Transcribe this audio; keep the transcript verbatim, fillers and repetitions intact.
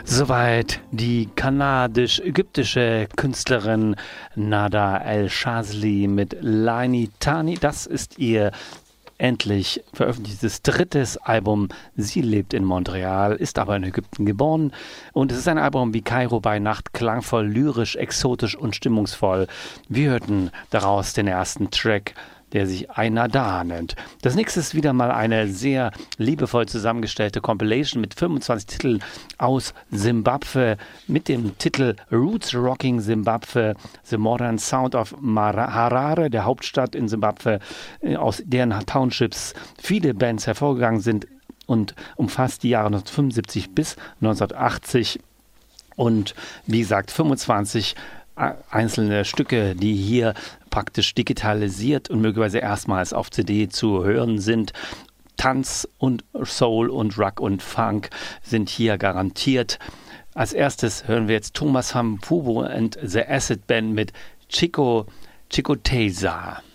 Soweit die kanadisch-ägyptische Künstlerin Nada El Shazly mit Laini Tani. Das ist ihr endlich veröffentlichtes drittes Album. Sie lebt in Montreal, ist aber in Ägypten geboren. Und es ist ein Album wie Kairo bei Nacht, klangvoll, lyrisch, exotisch und stimmungsvoll. Wir hörten daraus den ersten Track, der sich Ainada nennt. Das nächste ist wieder mal eine sehr liebevoll zusammengestellte Compilation mit fünfundzwanzig Titeln aus Simbabwe mit dem Titel Roots Rocking Zimbabwe, The Modern Sound of Mara- Harare, der Hauptstadt in Simbabwe, aus deren Townships viele Bands hervorgegangen sind und umfasst die Jahre neunzehnhundertfünfundsiebzig bis neunzehnhundertachtzig. Und wie gesagt, fünfundzwanzig einzelne Stücke, die hier praktisch digitalisiert und möglicherweise erstmals auf C D zu hören sind. Tanz und Soul und Rock und Funk sind hier garantiert. Als erstes hören wir jetzt Thomas Hamfubo and the Acid Band mit Chico Chikoteza.